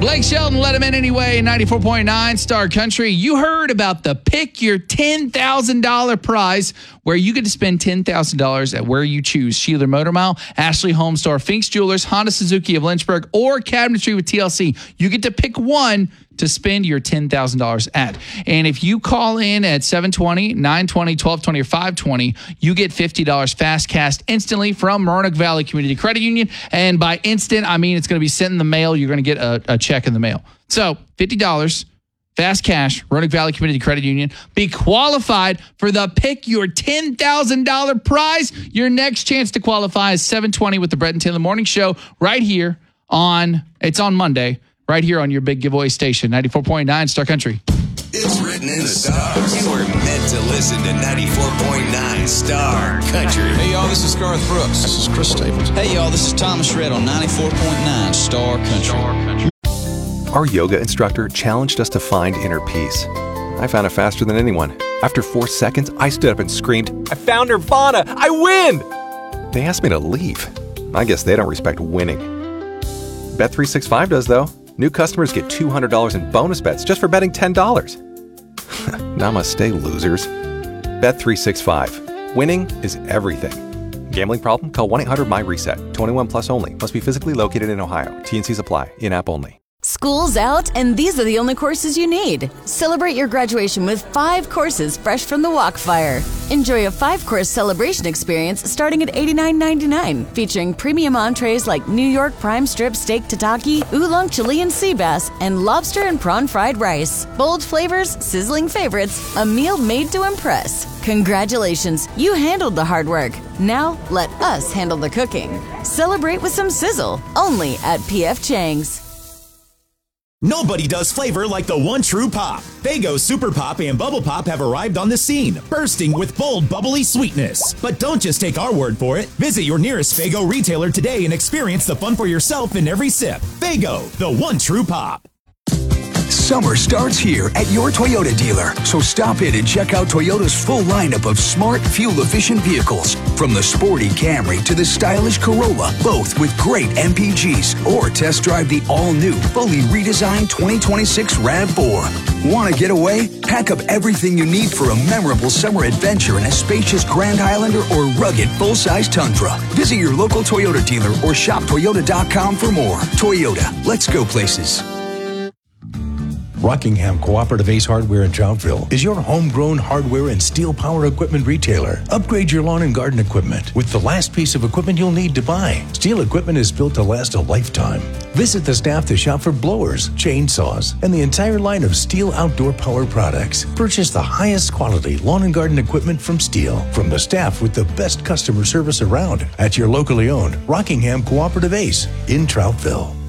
Blake Shelton, let him in anyway, 94.9 Star Country. You heard about the Pick Your $10,000 prize, where you get to spend $10,000 at where you choose. Sheeler Motor Mile, Ashley Home Store, Finks Jewelers, Honda Suzuki of Lynchburg, or Cabinetry with TLC. You get to pick one to spend your $10,000 at. And if you call in at 720, 920, 1220, or 520, you get $50 fast cash instantly from Roanoke Valley Community Credit Union. And by instant, I mean it's going to be sent in the mail. You're going to get a check in the mail. So $50 fast cash, Roanoke Valley Community Credit Union. Be qualified for the Pick Your $10,000 prize. Your next chance to qualify is 720 with the Brett and Taylor Morning Show right here it's on Monday, right here on your big giveaway station, 94.9 Star Country. It's written in the stars. You were meant to listen to 94.9 Star Country. Hey, y'all, this is Garth Brooks. This is Chris Stapleton. Hey, y'all, this is Thomas Rhett on 94.9 Star Country. Our yoga instructor challenged us to find inner peace. I found it faster than anyone. After 4 seconds, I stood up and screamed, "I found Nirvana! I win!" They asked me to leave. I guess they don't respect winning. Bet365 does, though. New customers get $200 in bonus bets just for betting $10. Namaste, losers. Bet365. Winning is everything. Gambling problem? Call 1-800-MY-RESET. 21 plus only. Must be physically located in Ohio. T&Cs apply. In-app only. School's out, and these are the only courses you need. Celebrate your graduation with 5 courses fresh from the Walkfire. Enjoy a 5-course celebration experience starting at $89.99, featuring premium entrees like New York prime strip steak tataki, oolong Chilean sea bass, and lobster and prawn fried rice. Bold flavors, sizzling favorites, a meal made to impress. Congratulations, you handled the hard work. Now let us handle the cooking. Celebrate with some sizzle, only at P.F. Chang's. Nobody does flavor like the one true pop. Faygo Super Pop and Bubble Pop have arrived on the scene, bursting with bold, bubbly sweetness. But don't just take our word for it. Visit your nearest Faygo retailer today and experience the fun for yourself in every sip. Faygo, the one true pop. Summer starts here at your Toyota dealer. So stop in and check out Toyota's full lineup of smart, fuel-efficient vehicles. From the sporty Camry to the stylish Corolla, both with great MPGs. Or test drive the all-new, fully redesigned 2026 RAV4. Want to get away? Pack up everything you need for a memorable summer adventure in a spacious Grand Highlander or rugged full-size Tundra. Visit your local Toyota dealer or shop Toyota.com for more. Toyota, let's go places. Rockingham Cooperative Ace Hardware in Trouttville is your homegrown hardware and steel power equipment retailer. Upgrade your lawn and garden equipment with the last piece of equipment you'll need to buy. Steel equipment is built to last a lifetime. Visit the staff to shop for blowers, chainsaws, and the entire line of Steel outdoor power products. Purchase the highest quality lawn and garden equipment from Steel, from the staff with the best customer service around, at your locally owned Rockingham Cooperative Ace in Trouttville.